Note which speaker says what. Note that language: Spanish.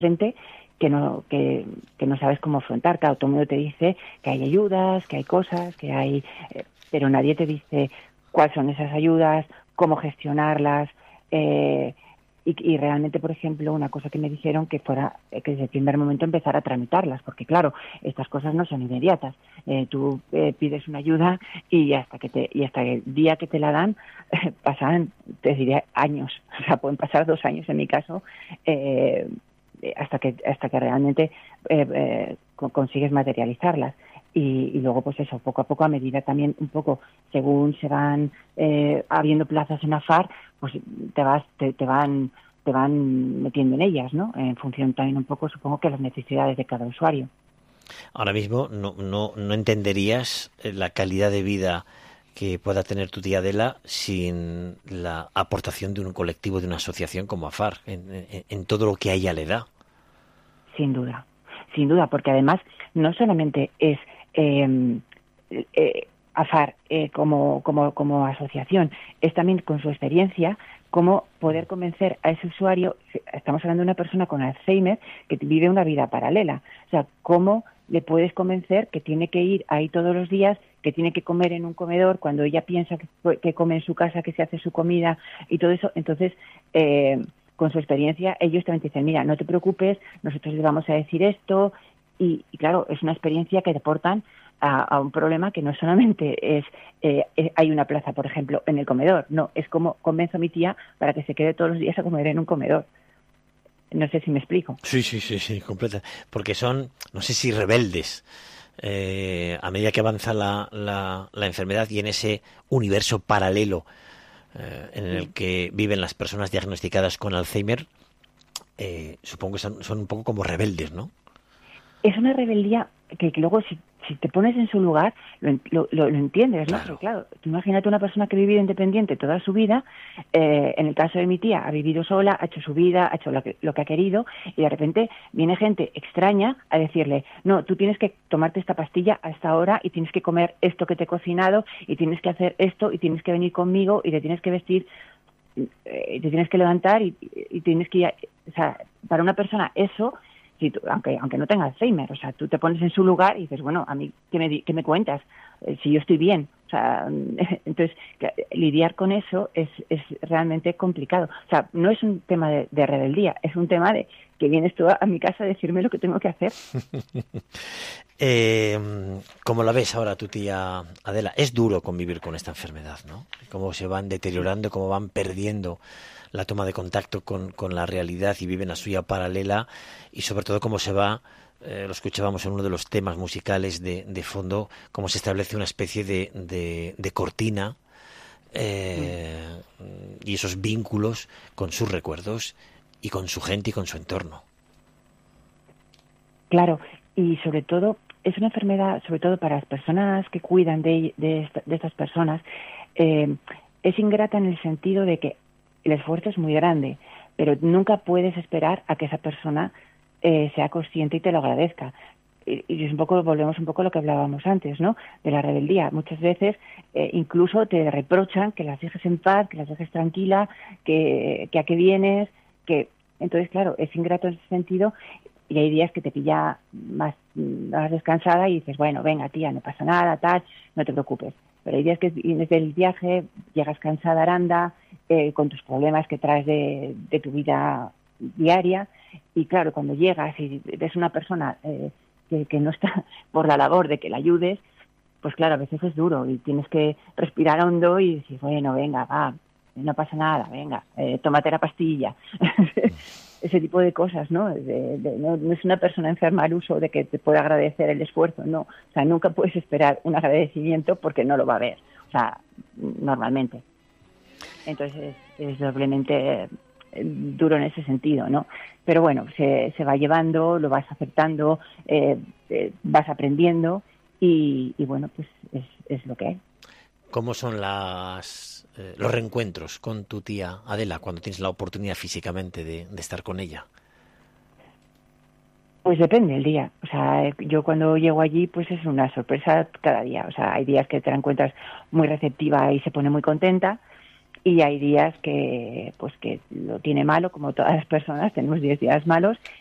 Speaker 1: frente que no sabes cómo afrontar. Claro, todo el mundo te dice que hay ayudas, que hay cosas, que hay... pero nadie te dice cuáles son esas ayudas, cómo gestionarlas, y realmente, por ejemplo, una cosa que me dijeron que desde el primer momento empezar a tramitarlas, porque claro, estas cosas no son inmediatas. Tú pides una ayuda y hasta el día que te la dan pasan, te diré, años. O sea, pueden pasar 2 años en mi caso, hasta que realmente consigues materializarlas. Y luego, pues eso, poco a poco, a medida también un poco, según se van habiendo plazas en AFAR, pues te van metiendo en ellas, ¿no? En función también un poco, supongo, que las necesidades de cada usuario.
Speaker 2: Ahora mismo no entenderías la calidad de vida que pueda tener tu tía Adela sin la aportación de un colectivo, de una asociación como AFAR, en todo lo que a ella le da.
Speaker 1: Sin duda, porque además no solamente es AFAR como asociación, es también con su experiencia cómo poder convencer a ese usuario. Estamos hablando de una persona con Alzheimer que vive una vida paralela, o sea, cómo le puedes convencer que tiene que ir ahí todos los días, que tiene que comer en un comedor cuando ella piensa que come en su casa, que se hace su comida y todo eso. Entonces, con su experiencia, ellos también te dicen, mira, no te preocupes, nosotros les vamos a decir esto, y claro, es una experiencia que te aportan a un problema que no solamente es hay una plaza, por ejemplo, en el comedor, no, es como convenzo a mi tía para que se quede todos los días a comer en un comedor. No sé si me explico.
Speaker 2: Sí, completa. Porque son, no sé si rebeldes, a medida que avanza la enfermedad y en ese universo paralelo en el que viven las personas diagnosticadas con Alzheimer, supongo que son un poco como rebeldes, ¿no?
Speaker 1: Es una rebeldía que luego, si te pones en su lugar, lo entiendes, ¿no?
Speaker 2: Claro.
Speaker 1: Porque, claro, tú imagínate una persona que ha vivido independiente toda su vida, en el caso de mi tía, ha vivido sola, ha hecho su vida, ha hecho lo que ha querido, y de repente viene gente extraña a decirle, no, tú tienes que tomarte esta pastilla a esta hora, y tienes que comer esto que te he cocinado, y tienes que hacer esto, y tienes que venir conmigo, y te tienes que vestir, te tienes que levantar, y tienes que ir o sea, para una persona eso... Si aunque no tenga Alzheimer, o sea, tú te pones en su lugar y dices, bueno, a mí, ¿qué me cuentas? Si yo estoy bien. O sea, entonces, lidiar con eso es realmente complicado. O sea, no es un tema de rebeldía, es un tema de que vienes tú a mi casa a decirme lo que tengo que hacer.
Speaker 2: ¿Cómo la ves ahora tu tía Adela? Es duro convivir con esta enfermedad, ¿no? Cómo se van deteriorando, cómo van perdiendo la toma de contacto con la realidad y viven la suya paralela, y sobre todo cómo se va, lo escuchábamos en uno de los temas musicales de fondo, cómo se establece una especie de cortina y esos vínculos con sus recuerdos y con su gente y con su entorno.
Speaker 1: Claro, y sobre todo es una enfermedad, sobre todo para las personas que cuidan de estas personas, es ingrata en el sentido de que el esfuerzo es muy grande, pero nunca puedes esperar a que esa persona sea consciente y te lo agradezca. Y es volvemos un poco a lo que hablábamos antes, ¿no? De la rebeldía. Muchas veces incluso te reprochan que las dejes en paz, que las dejes tranquila, que a qué vienes, que entonces, claro, es ingrato en ese sentido. Y hay días que te pilla más descansada y dices, bueno, venga, tía, no pasa nada, tal, no te preocupes. Pero hay días que desde el viaje llegas cansada, Aranda, con tus problemas que traes de tu vida diaria. Y claro, cuando llegas y ves una persona que no está por la labor de que la ayudes, pues claro, a veces es duro y tienes que respirar hondo y decir, bueno, venga, va, no pasa nada, venga, tómate la pastilla. Ese tipo de cosas, ¿no? No es una persona enferma al uso de que te pueda agradecer el esfuerzo, no. O sea, nunca puedes esperar un agradecimiento porque no lo va a ver, o sea, normalmente. Entonces es doblemente duro en ese sentido, ¿no? Pero bueno, se va llevando, lo vas aceptando, vas aprendiendo y bueno, pues es lo que hay.
Speaker 2: ¿Cómo son los reencuentros con tu tía Adela cuando tienes la oportunidad físicamente de estar con ella?
Speaker 1: Pues depende del día. O sea, yo cuando llego allí, pues es una sorpresa cada día. O sea, hay días que te la encuentras muy receptiva y se pone muy contenta, y hay días que lo tiene malo, como todas las personas, tenemos 10 días malos,